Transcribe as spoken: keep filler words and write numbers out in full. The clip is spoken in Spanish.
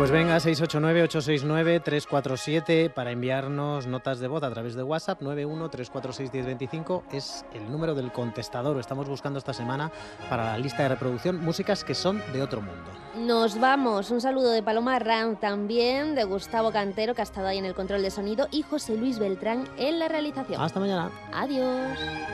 Pues venga, seis ocho nueve, ocho seis nueve, tres cuatro siete para enviarnos notas de voz a través de WhatsApp. Nueve uno tres cuatro seis uno cero dos cinco es el número del contestador. Estamos buscando esta semana para la lista de reproducción músicas que son de otro mundo. Nos vamos. Un saludo de Paloma Ram, también de Gustavo Cantero, que ha estado ahí en el control de sonido, y José Luis Beltrán en la realización. Hasta mañana. Adiós.